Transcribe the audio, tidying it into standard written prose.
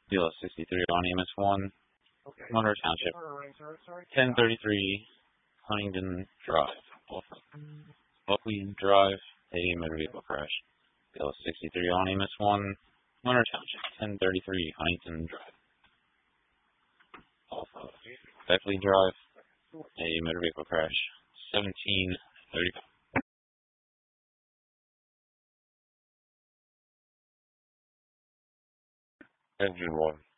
Deal 63 on EMS1, Monroe Township, 1033 Huntington Drive, Buckley Drive, a motor vehicle crash. Deal 63 on EMS1, Monroe Township, 1033 Huntington Drive, Beckley Drive, a motor vehicle crash, 1735. Engine 1.